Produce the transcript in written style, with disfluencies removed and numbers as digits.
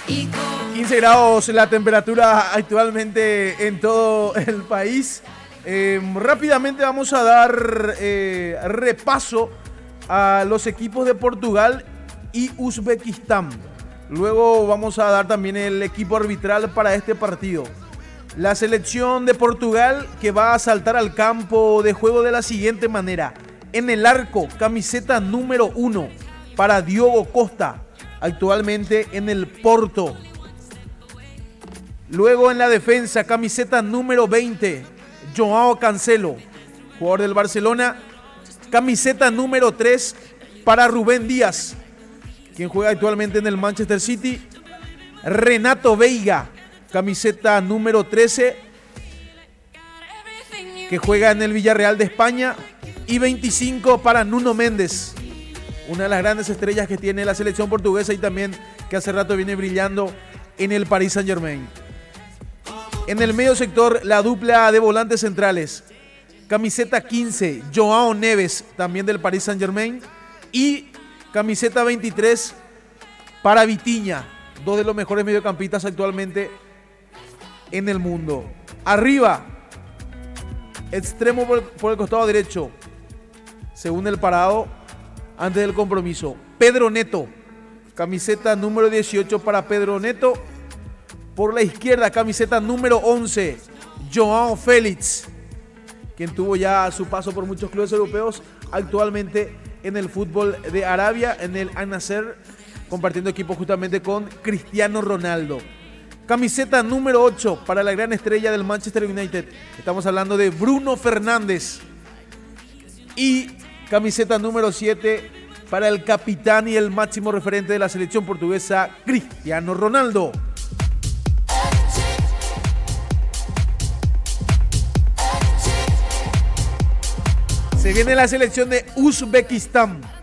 15 grados la temperatura actualmente en todo el país. Rápidamente vamos a dar repaso a los equipos de Portugal y Uzbekistán. Luego vamos a dar también el equipo arbitral para este partido. La selección de Portugal, que va a saltar al campo de juego de la siguiente manera. En el arco, camiseta número 1 para Diogo Costa, actualmente en el Porto. Luego en la defensa, camiseta número 20, Joao Cancelo, jugador del Barcelona. Camiseta número 3 para Rubén Díaz, quien juega actualmente en el Manchester City. Renato Veiga, camiseta número 13, que juega en el Villarreal de España. Y 25 para Nuno Méndez, una de las grandes estrellas que tiene la selección portuguesa y también que hace rato viene brillando en el Paris Saint-Germain. En el medio sector, la dupla de volantes centrales. Camiseta 15, Joao Neves, también del Paris Saint-Germain. Y camiseta 23 para Vitinha, dos de los mejores mediocampistas actualmente en el mundo. Arriba, extremo por el costado derecho, según el parado antes del compromiso, Pedro Neto, camiseta número 18 para Pedro Neto. Por la izquierda, camiseta número 11, Joao Félix, quien tuvo ya su paso por muchos clubes europeos, actualmente en el fútbol de Arabia, en el Al-Nassr, compartiendo equipo justamente con Cristiano Ronaldo. Camiseta número 8 para la gran estrella del Manchester United. Estamos hablando de Bruno Fernández. Y camiseta número 7 para el capitán y el máximo referente de la selección portuguesa, Cristiano Ronaldo. Se viene la selección de Uzbekistán.